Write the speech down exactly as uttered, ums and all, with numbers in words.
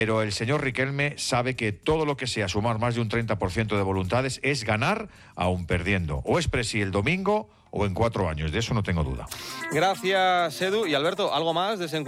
Pero el señor Riquelme sabe que todo lo que sea sumar más de un treinta por ciento de voluntades es ganar aún perdiendo. O es presi el domingo o en cuatro años, de eso no tengo duda. Gracias, Edu. Y Alberto, ¿algo más de ese encuentro?